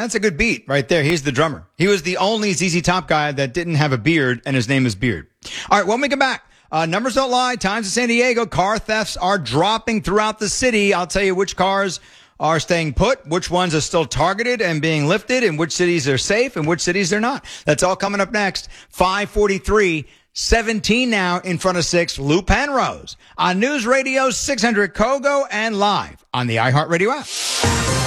That's a good beat right there. He's the drummer. He was the only ZZ Top guy that didn't have a beard, and his name is Beard. All right, when we come back, numbers don't lie. Times in San Diego, car thefts are dropping throughout the city. I'll tell you which cars are staying put, which ones are still targeted and being lifted, and which cities are safe and which cities they're not. That's all coming up next. 5:43. 17 now in front of 6, Lou Penrose on News Radio 600 Kogo and live on the iHeartRadio app.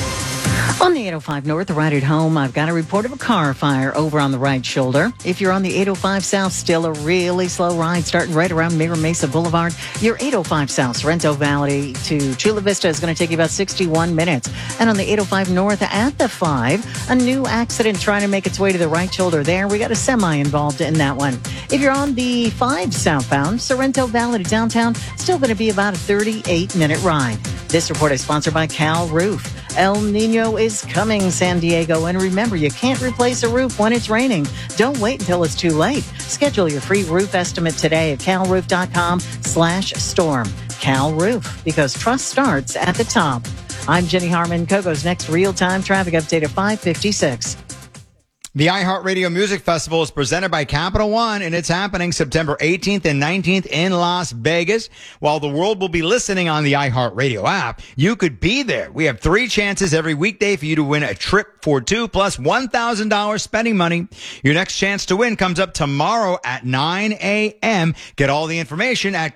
On the 805 North, right at home, I've got a report of a car fire over on the right shoulder. If you're on the 805 South, still a really slow ride starting right around Mira Mesa Boulevard. Your 805 South, Sorrento Valley to Chula Vista is going to take you about 61 minutes. And on the 805 North at the 5, a new accident trying to make its way to the right shoulder there. We got a semi involved in that one. If you're on the 5 southbound, Sorrento Valley to downtown, still going to be about a 38-minute ride. This report is sponsored by Cal Roof. El Nino is coming, San Diego. And remember, you can't replace a roof when it's raining. Don't wait until it's too late. Schedule your free roof estimate today at calroof.com/storm. Cal Roof, because trust starts at the top. I'm Jenny Harmon. Kogo's next real-time traffic update at 5:56. The iHeartRadio Music Festival is presented by Capital One, and it's happening September 18th and 19th in Las Vegas. While the world will be listening on the iHeartRadio app, you could be there. We have 3 chances every weekday for you to win a trip for 2 plus $1,000 spending money. Your next chance to win comes up tomorrow at 9 a.m. Get all the information at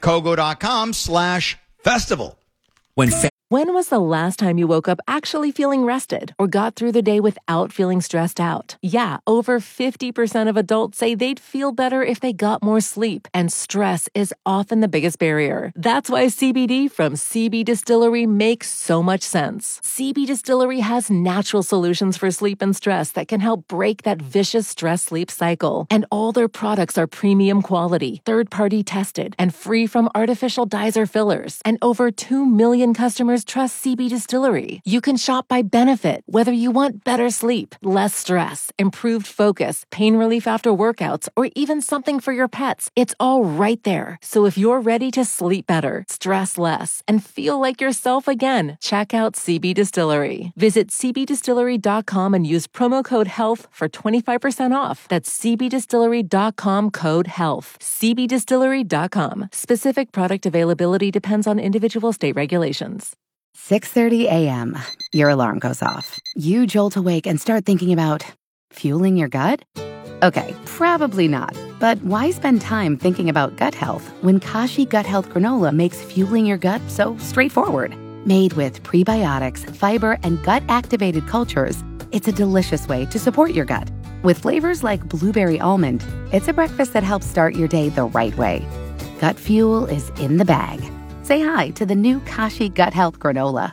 kogo.com/festival. When was the last time you woke up actually feeling rested or got through the day without feeling stressed out? Yeah, over 50% of adults say they'd feel better if they got more sleep, and stress is often the biggest barrier. That's why CBD from CB Distillery makes so much sense. CB Distillery has natural solutions for sleep and stress that can help break that vicious stress-sleep cycle. And all their products are premium quality, third-party tested, and free from artificial dyes or fillers. And over 2 million customers trust CB Distillery. You can shop by benefit, whether you want better sleep, less stress, improved focus, pain relief after workouts, or even something for your pets. It's all right there. So if you're ready to sleep better, stress less, and feel like yourself again, check out CB Distillery. Visit cbdistillery.com and use promo code HEALTH for 25% off. That's cbdistillery.com code HEALTH. cbdistillery.com. Specific product availability depends on individual state regulations. 6:30 a.m. Your alarm goes off. You jolt awake and start thinking about fueling your gut? Okay, probably not. But why spend time thinking about gut health when Kashi Gut Health Granola makes fueling your gut so straightforward? Made with prebiotics, fiber, and gut-activated cultures, it's a delicious way to support your gut. With flavors like blueberry almond, it's a breakfast that helps start your day the right way. Gut fuel is in the bag. Say hi to the new Kashi Gut Health Granola.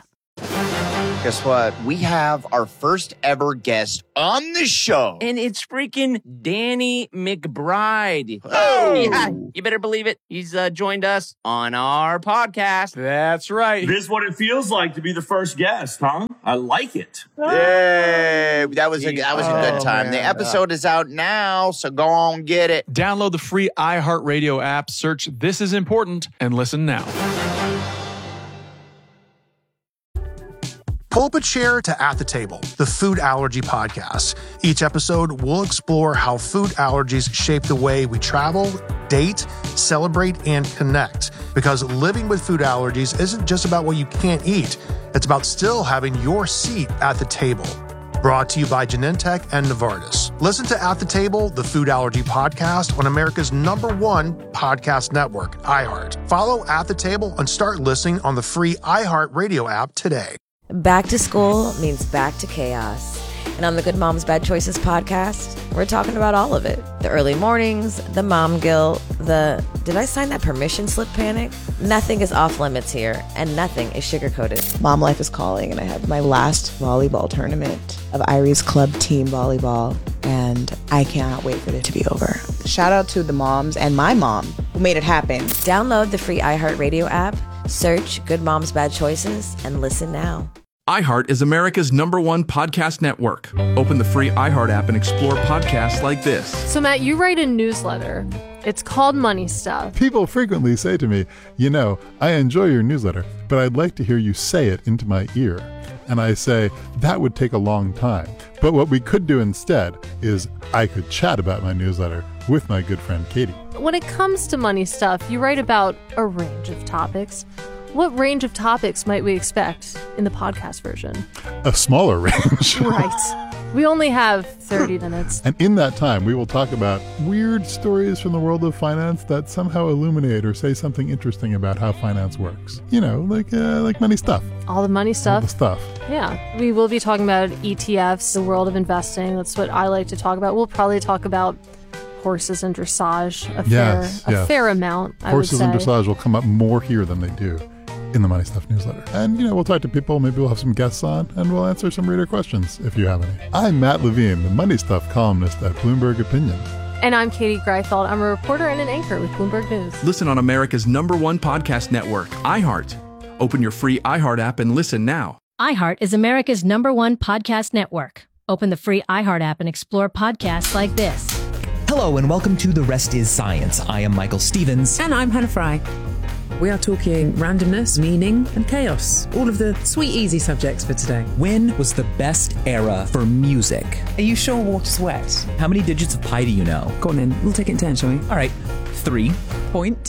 Guess what? We have our first ever guest on the show. And it's freaking Danny McBride. Oh! Yeah, you better believe it. He's joined us on our podcast. That's right. This is what it feels like to be the first guest, huh? I like it. Yay! That was a good time. Man. The episode is out now, so go on, get it. Download the free iHeartRadio app, search This Is Important, and listen now. Pull up a chair to At the Table, the food allergy podcast. Each episode, we'll explore how food allergies shape the way we travel, date, celebrate, and connect. Because living with food allergies isn't just about what you can't eat. It's about still having your seat at the table. Brought to you by Genentech and Novartis. Listen to At the Table, the food allergy podcast on America's #1 podcast network, iHeart. Follow At the Table and start listening on the free iHeartRadio app today. Back to school means back to chaos. And on the Good Moms Bad Choices podcast, we're talking about all of it. The early mornings, the mom guilt, the did I sign that permission slip panic? Nothing is off limits here, and nothing is sugar-coated. Mom life is calling, and I have my last volleyball tournament of Irie's club team volleyball, and I cannot wait for it to be over. Shout out to the moms and my mom who made it happen. Download the free iHeartRadio app, search Good Moms Bad Choices, and listen now. iHeart is America's #1 podcast network. Open the free iHeart app and explore podcasts like this. So, Matt, you write a newsletter. It's called Money Stuff. People frequently say to me, I enjoy your newsletter, but I'd like to hear you say it into my ear. And I say, that would take a long time. But what we could do instead is I could chat about my newsletter with my good friend Katie. When it comes to money stuff, you write about a range of topics. What range of topics might we expect in the podcast version? A smaller range. Right. We only have 30 minutes. And in that time, we will talk about weird stories from the world of finance that somehow illuminate or say something interesting about how finance works. Like money stuff. All the money stuff. All the stuff. Yeah. We will be talking about ETFs, the world of investing. That's what I like to talk about. We'll probably talk about horses and dressage a fair amount, I would say. Horses and dressage will come up more here than they do in the Money Stuff newsletter. And, we'll talk to people, maybe we'll have some guests on, and we'll answer some reader questions if you have any. I'm Matt Levine, the Money Stuff columnist at Bloomberg Opinion. And I'm Katie Greifeld. I'm a reporter and an anchor with Bloomberg News. Listen on America's #1 podcast network, iHeart. Open your free iHeart app and listen now. iHeart is America's #1 podcast network. Open the free iHeart app and explore podcasts like this. Hello and welcome to The Rest is Science. I am Michael Stevens. And I'm Hannah Fry. We are talking randomness, meaning, and chaos. All of the sweet, easy subjects for today. When was the best era for music? Are you sure water's wet? How many digits of pi do you know? Go on then. We'll take it in turn, shall we? All right. 3. Point.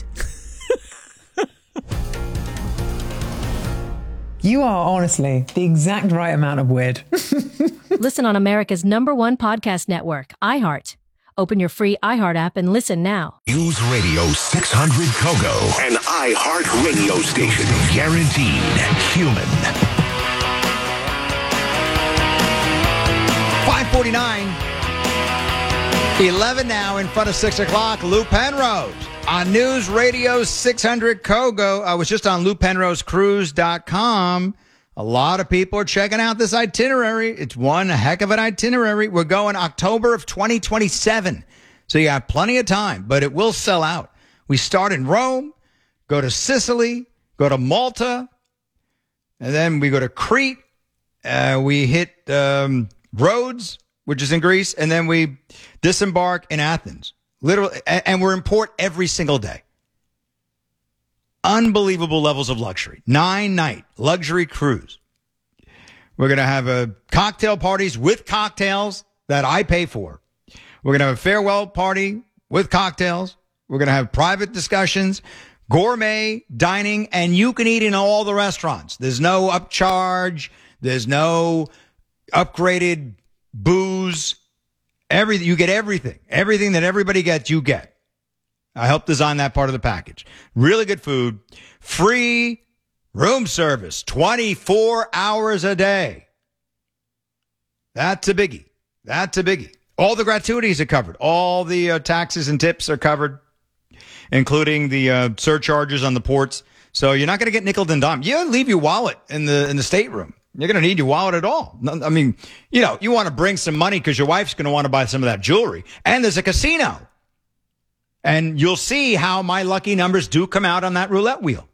You are, honestly, the exact right amount of weird. Listen on America's #1 podcast network, iHeart. Open your free iHeart app and listen now. News Radio 600 Kogo, an iHeart radio station, guaranteed human. 5:49, 11 now in front of 6 o'clock. Lou Penrose on News Radio 600 Kogo. I was just on LouPenroseCruise.com. A lot of people are checking out this itinerary. It's one heck of an itinerary. We're going October of 2027. So you have plenty of time, but it will sell out. We start in Rome, go to Sicily, go to Malta, and then we go to Crete. We hit Rhodes, which is in Greece, and then we disembark in Athens. Literally, and we're in port every single day. Unbelievable levels of luxury. 9-night luxury cruise. We're going to have cocktail parties with cocktails that I pay for. We're going to have a farewell party with cocktails. We're going to have private discussions, gourmet dining, and you can eat in all the restaurants. There's no upcharge. There's no upgraded booze. You get everything. Everything that everybody gets, you get. I helped design that part of the package. Really good food, free room service, 24 hours a day. That's a biggie. That's a biggie. All the gratuities are covered. All the taxes and tips are covered, including the surcharges on the ports. So you're not going to get nickel and dime. You leave your wallet in the stateroom. You're going to need your wallet at all. I mean, you want to bring some money because your wife's going to want to buy some of that jewelry. And there's a casino. And you'll see how my lucky numbers do come out on that roulette wheel.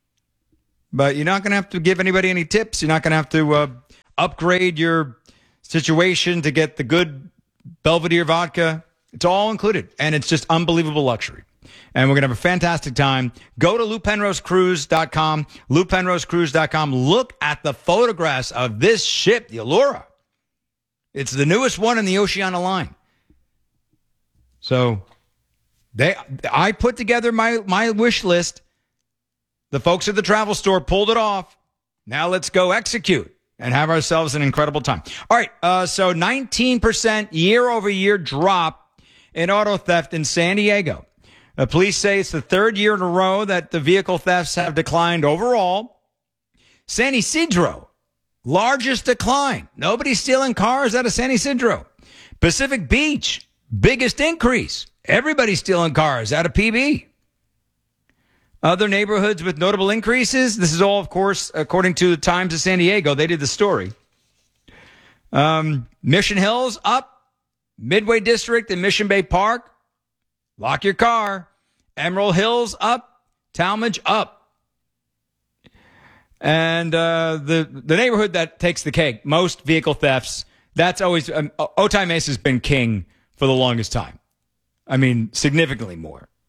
But you're not going to have to give anybody any tips. You're not going to have to upgrade your situation to get the good Belvedere vodka. It's all included. And it's just unbelievable luxury. And we're going to have a fantastic time. Go to LouPenroseCruise.com, LouPenroseCruise.com. Look at the photographs of this ship, the Allura. It's the newest one in the Oceania line. So I put together my wish list. The folks at the travel store pulled it off. Now let's go execute and have ourselves an incredible time. All right, so 19% year-over-year drop in auto theft in San Diego. Police say it's the third year in a row that the vehicle thefts have declined overall. San Ysidro, largest decline. Nobody's stealing cars out of San Ysidro. Pacific Beach, biggest increase. Everybody's stealing cars out of PB. Other neighborhoods with notable increases. This is all, of course, according to the Times of San Diego. They did the story. Mission Hills up. Midway District and Mission Bay Park. Lock your car. Emerald Hills up. Talmadge up. And the neighborhood that takes the cake, most vehicle thefts, that's always, Otay Mesa has been king for the longest time. I mean, significantly more.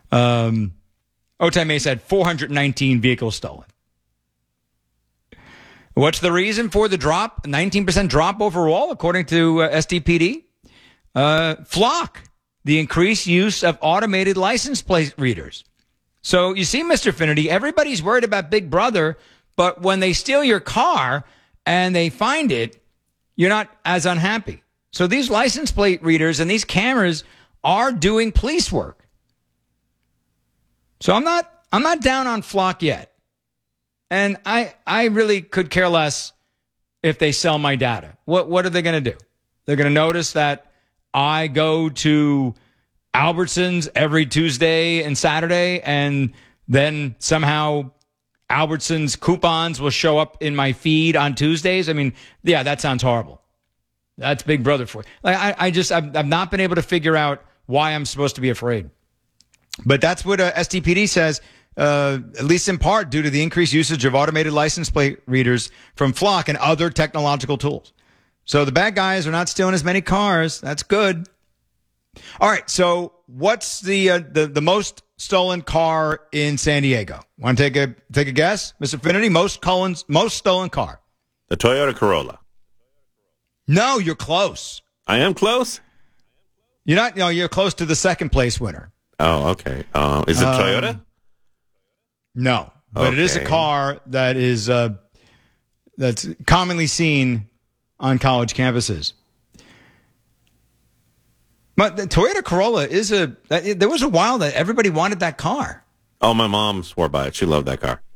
Otay Mesa had 419 vehicles stolen. What's the reason for the drop? 19% drop overall, according to SDPD. Flock, the increased use of automated license plate readers. So you see, Mr. Finity, everybody's worried about Big Brother, but when they steal your car and they find it, you're not as unhappy. So these license plate readers and these cameras are doing police work. So I'm not down on Flock yet. And I really could care less if they sell my data. What are they going to do? They're going to notice that I go to Albertsons every Tuesday and Saturday, and then somehow Albertsons coupons will show up in my feed on Tuesdays. I mean, yeah, that sounds horrible. That's Big Brother for you. Like, I've not been able to figure out why I'm supposed to be afraid. But that's what SDPD says, at least in part due to the increased usage of automated license plate readers from Flock and other technological tools. So the bad guys are not stealing as many cars. That's good. All right. So what's the most stolen car in San Diego? Want to take a guess, Mr. Finity? Most stolen car. The Toyota Corolla. No, you're close. I am close? You're not. No, you're close to the second place winner. Oh, okay. Is it Toyota? No, but It is a car that is that's commonly seen on college campuses. But the Toyota Corolla is there was a while that everybody wanted that car. Oh, my mom swore by it. She loved that car.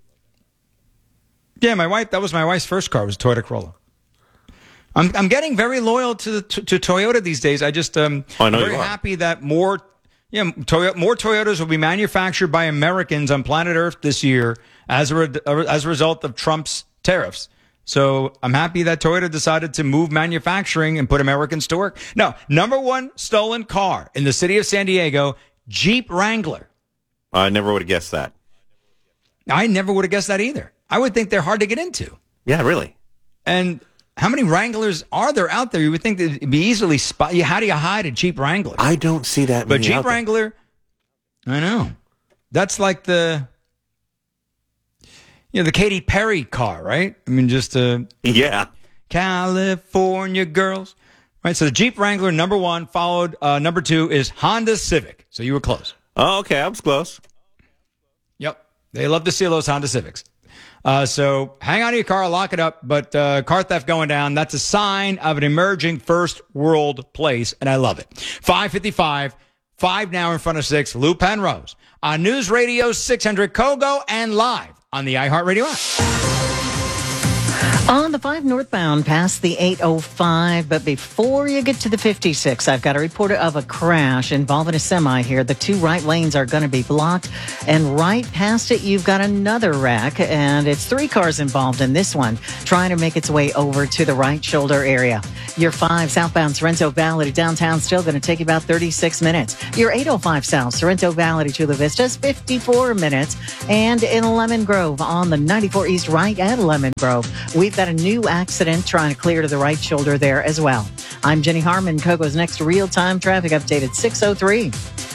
Yeah, that was my wife's first car, was a Toyota Corolla. I'm getting very loyal to Toyota these days. I just I'm very happy that more Toyotas will be manufactured by Americans on planet Earth this year as a result of Trump's tariffs. So I'm happy that Toyota decided to move manufacturing and put Americans to work. No, number one stolen car in the city of San Diego, Jeep Wrangler. I never would have guessed that. I never would have guessed that either. I would think they're hard to get into. Yeah, really. And how many Wranglers are there out there? You would think that it'd be easily spot. How do you hide a Jeep Wrangler? I don't see that many. But Jeep Wrangler, I know. That's like the Katy Perry car, right? I mean, just yeah. California girls, right? So the Jeep Wrangler, number one, followed number two is Honda Civic. So you were close. Oh, okay, I was close. Yep, they love to steal those Honda Civics. So hang on to your car, lock it up. But car theft going down, that's a sign of an emerging first world place, and I love it. 5:55, 5 now in front of 6. Lou Penrose on News Radio 600 Kogo and live on the iHeartRadio app. On the 5 northbound past the 805, but before you get to the 56, I've got a report of a crash involving a semi here. The two right lanes are going to be blocked, and right past it, you've got another wreck, and it's 3 cars involved in this one, trying to make its way over to the right shoulder area. Your 5 southbound Sorrento Valley to downtown still going to take about 36 minutes. Your 805 south Sorrento Valley to Chula Vista is 54 minutes, and in Lemon Grove on the 94 east right at Lemon Grove, we've got a new accident trying to clear to the right shoulder there as well. I'm Jenny Harmon. Kogo's next real-time traffic update at 6:03.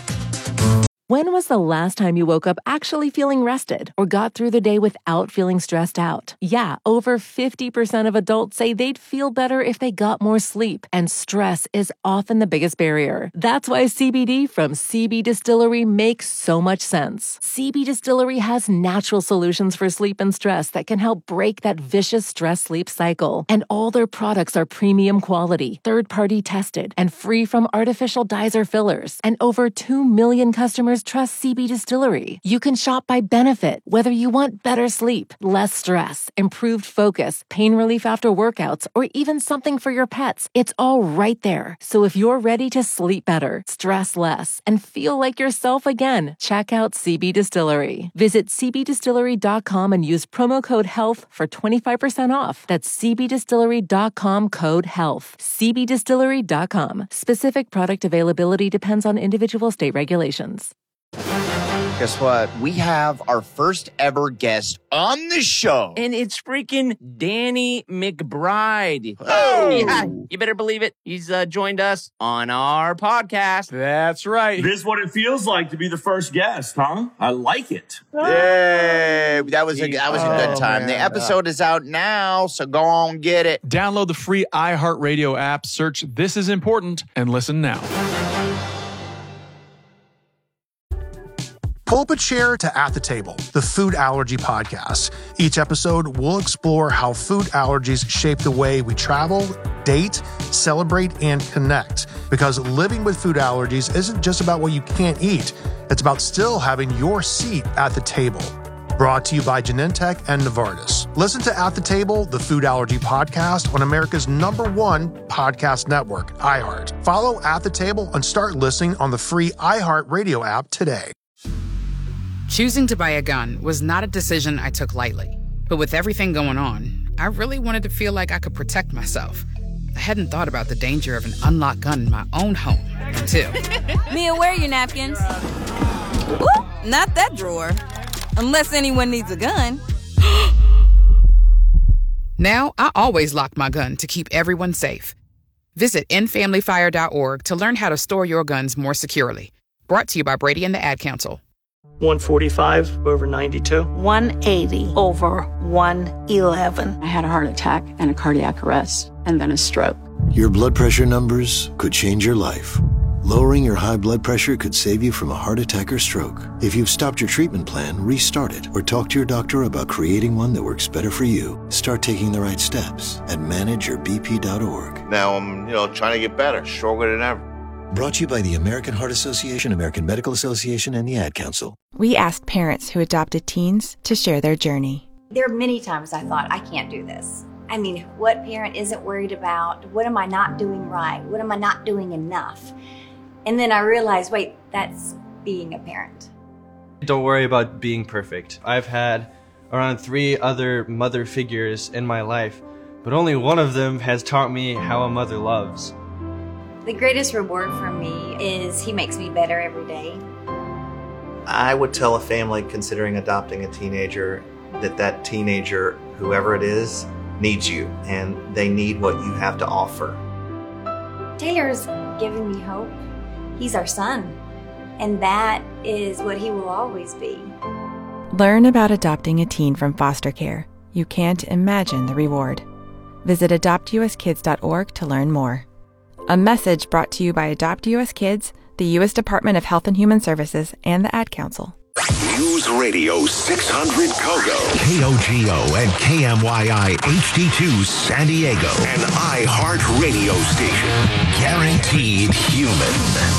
When was the last time you woke up actually feeling rested or got through the day without feeling stressed out? Yeah, over 50% of adults say they'd feel better if they got more sleep, and stress is often the biggest barrier. That's why CBD from CB Distillery makes so much sense. CB Distillery has natural solutions for sleep and stress that can help break that vicious stress-sleep cycle. And all their products are premium quality, third-party tested, and free from artificial dyes or fillers. And over 2 million customers trust CB Distillery. You can shop by benefit, whether you want better sleep, less stress, improved focus, pain relief after workouts, or even something for your pets. It's all right there. So if you're ready to sleep better, stress less, and feel like yourself again, check out CB Distillery. Visit cbdistillery.com and use promo code HEALTH for 25% off. That's cbdistillery.com code HEALTH. cbdistillery.com. Specific product availability depends on individual state regulations. Guess what? We have our first ever guest on the show. And it's freaking Danny McBride. Oh! Yeah, you better believe it. He's joined us on our podcast. That's right. This is what it feels like to be the first guest, huh? I like it. Yay! That was a good time. man. The episode is out now, so go on get it. Download the free iHeartRadio app, search This Is Important, and listen now. Pull up a chair to At the Table, the food allergy podcast. Each episode, we'll explore how food allergies shape the way we travel, date, celebrate, and connect. Because living with food allergies isn't just about what you can't eat. It's about still having your seat at the table. Brought to you by Genentech and Novartis. Listen to At the Table, the food allergy podcast on America's #1 podcast network, iHeart. Follow At the Table and start listening on the free iHeart Radio app today. Choosing to buy a gun was not a decision I took lightly. But with everything going on, I really wanted to feel like I could protect myself. I hadn't thought about the danger of an unlocked gun in my own home until... Mia, where are your napkins? Ooh, not that drawer. Unless anyone needs a gun. Now, I always lock my gun to keep everyone safe. Visit endfamilyfire.org to learn how to store your guns more securely. Brought to you by Brady and the Ad Council. 145 over 92. 180 over 111. I had a heart attack and a cardiac arrest and then a stroke. Your blood pressure numbers could change your life. Lowering your high blood pressure could save you from a heart attack or stroke. If you've stopped your treatment plan, restart it or talk to your doctor about creating one that works better for you. Start taking the right steps at manageyourbp.org. Now I'm, trying to get better, stronger than ever. Brought to you by the American Heart Association, American Medical Association, and the Ad Council. We asked parents who adopted teens to share their journey. There are many times I thought, I can't do this. I mean, what parent isn't worried about, what am I not doing right? What am I not doing enough? And then I realized, wait, that's being a parent. Don't worry about being perfect. I've had around 3 other mother figures in my life, but only one of them has taught me how a mother loves. The greatest reward for me is he makes me better every day. I would tell a family considering adopting a teenager that teenager, whoever it is, needs you, and they need what you have to offer. Taylor's giving me hope. He's our son, and that is what he will always be. Learn about adopting a teen from foster care. You can't imagine the reward. Visit adoptuskids.org to learn more. A message brought to you by Adopt US Kids, the U.S. Department of Health and Human Services, and the Ad Council. News Radio 600 Kogo, KOGO and KMYI HD2 San Diego, an iHeart radio station. Guaranteed human.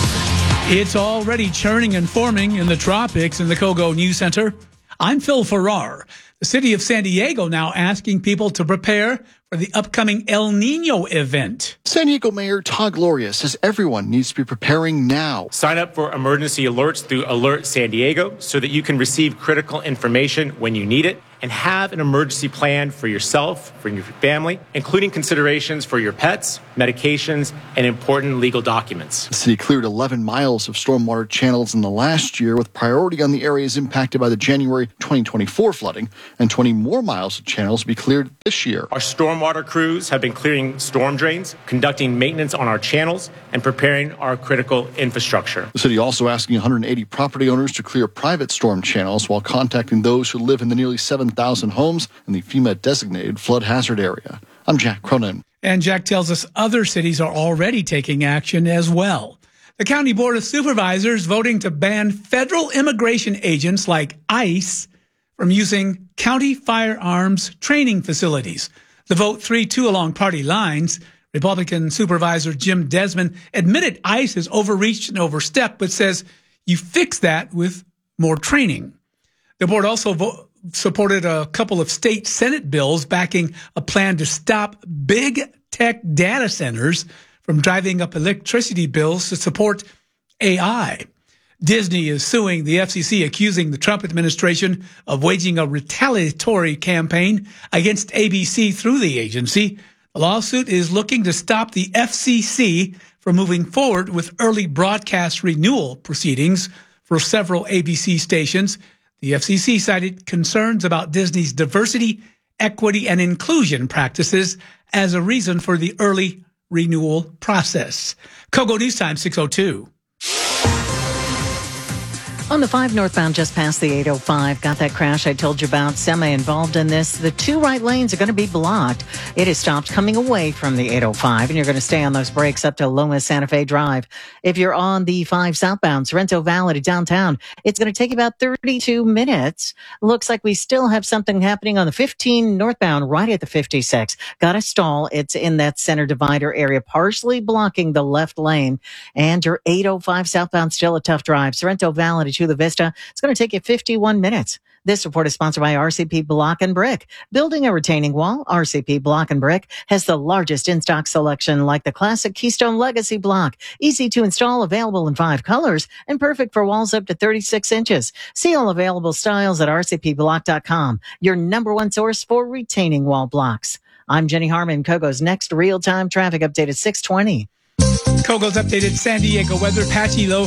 It's already churning and forming in the tropics in the Kogo News Center. I'm Phil Farrar. The city of San Diego now asking people to prepare for the upcoming El Nino event. San Diego Mayor Todd Gloria says everyone needs to be preparing now. Sign up for emergency alerts through Alert San Diego so that you can receive critical information when you need it and have an emergency plan for yourself, for your family, including considerations for your pets, medications, and important legal documents. The city cleared 11 miles of stormwater channels in the last year with priority on the areas impacted by the January 2024 flooding, and 20 more miles of channels will be cleared this year. Our stormwater crews have been clearing storm drains, conducting maintenance on our channels, and preparing our critical infrastructure. The city also asking 180 property owners to clear private storm channels while contacting those who live in the nearly 7,000 homes in the FEMA-designated flood hazard area. I'm Jack Cronin. And Jack tells us other cities are already taking action as well. The County Board of Supervisors voting to ban federal immigration agents like ICE from using county firearms training facilities. The vote 3-2 along party lines. Republican Supervisor Jim Desmond admitted ICE has overreached and overstepped, but says you fix that with more training. The board also supported a couple of state Senate bills backing a plan to stop big tech data centers from driving up electricity bills to support AI. Disney is suing the FCC, accusing the Trump administration of waging a retaliatory campaign against ABC through the agency. The lawsuit is looking to stop the FCC from moving forward with early broadcast renewal proceedings for several ABC stations. The FCC cited concerns about Disney's diversity, equity, and inclusion practices as a reason for the early renewal process. Kogo News Time 6:02. On the 5 northbound just past the 805, got that crash I told you about, semi-involved in this. The 2 right lanes are going to be blocked. It has stopped coming away from the 805, and you're going to stay on those brakes up to Loma Santa Fe Drive. If you're on the 5 southbound, Sorrento Valley to downtown, it's going to take about 32 minutes. Looks like we still have something happening on the 15 northbound right at the 56. Got a stall. It's in that center divider area, partially blocking the left lane. And your 805 southbound, still a tough drive. Sorrento Valley to Chula Vista. It's going to take you 51 minutes. This report is sponsored by RCP Block and Brick. Building a retaining wall, RCP Block and Brick has the largest in-stock selection like the classic Keystone Legacy block. Easy to install, available in 5 colors, and perfect for walls up to 36 inches. See all available styles at rcpblock.com, your #1 source for retaining wall blocks. I'm Jenny Harmon. Kogo's next real-time traffic update at 6:20. Kogo's updated San Diego weather. Patchy low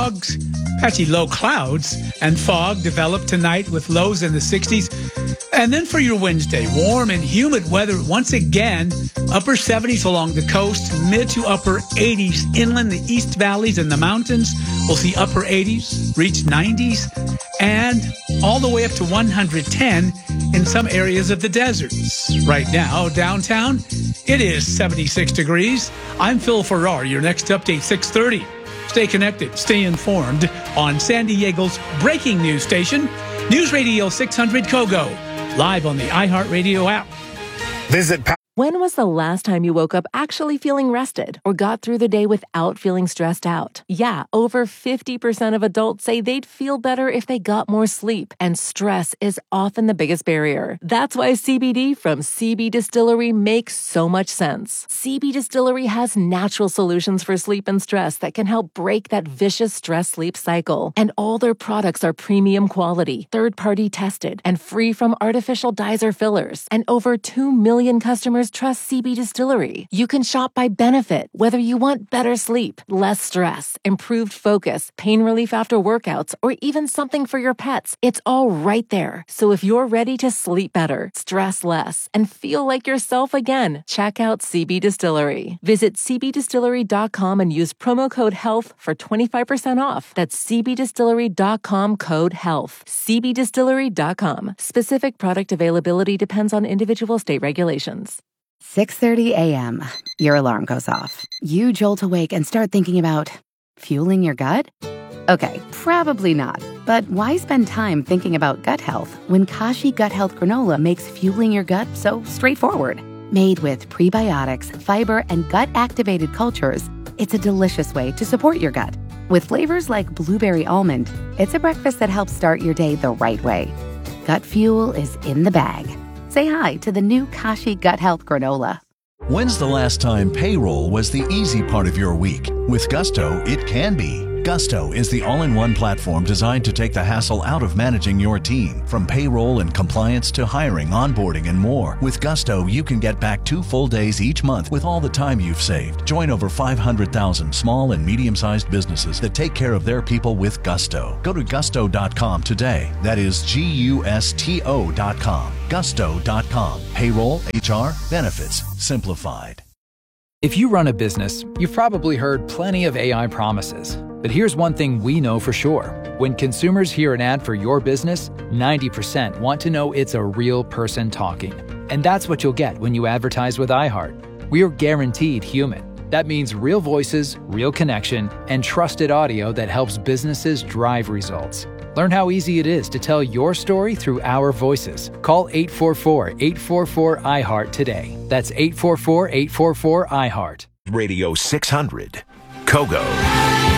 clouds and fog develop tonight with lows in the 60s. And then for your Wednesday, warm and humid weather once again. Upper 70s along the coast, mid to upper 80s inland, the east valleys and the mountains. We'll see upper 80s, reach 90s, and all the way up to 110 in some areas of the deserts. Right now, downtown, it is 76 degrees. I'm Phil Farrar, your next update, 6:30. Stay connected, stay informed on San Diego's breaking news station, News Radio 600 Kogo, live on the iHeartRadio app. Visit. When was the last time you woke up actually feeling rested or got through the day without feeling stressed out? Yeah, over 50% of adults say they'd feel better if they got more sleep, and stress is often the biggest barrier. That's why CBD from CB Distillery makes so much sense. CB Distillery has natural solutions for sleep and stress that can help break that vicious stress-sleep cycle. And all their products are premium quality, third-party tested, and free from artificial dyes or fillers. And over 2 million customers trust CB Distillery. You can shop by benefit, whether you want better sleep, less stress, improved focus, pain relief after workouts, or even something for your pets. It's all right there. So if you're ready to sleep better, stress less, and feel like yourself again, check out CB Distillery. Visit cbdistillery.com and use promo code HEALTH for 25% off. That's cbdistillery.com, code HEALTH. cbdistillery.com. Specific product availability depends on individual state regulations. 6:30 a.m. Your alarm goes off. You jolt awake and start thinking about fueling your gut? Okay, probably not. But why spend time thinking about gut health when Kashi Gut Health Granola makes fueling your gut so straightforward? Made with prebiotics, fiber, and gut-activated cultures, it's a delicious way to support your gut. With flavors like blueberry almond, it's a breakfast that helps start your day the right way. Gut fuel is in the bag. Say hi to the new Kashi Gut Health Granola. When's the last time payroll was the easy part of your week? With Gusto, it can be. Gusto is the all-in-one platform designed to take the hassle out of managing your team. From payroll and compliance to hiring, onboarding, and more. With Gusto, you can get back 2 full days each month with all the time you've saved. Join over 500,000 small and medium-sized businesses that take care of their people with Gusto. Go to gusto.com today. That is GUSTO.com. Gusto.com. Payroll, HR, benefits, simplified. If you run a business, you've probably heard plenty of AI promises. But here's one thing we know for sure. When consumers hear an ad for your business, 90% want to know it's a real person talking. And that's what you'll get when you advertise with iHeart. We are guaranteed human. That means real voices, real connection, and trusted audio that helps businesses drive results. Learn how easy it is to tell your story through our voices. Call 844-844-iHeart today. That's 844-844-iHeart. Radio 600. Kogo.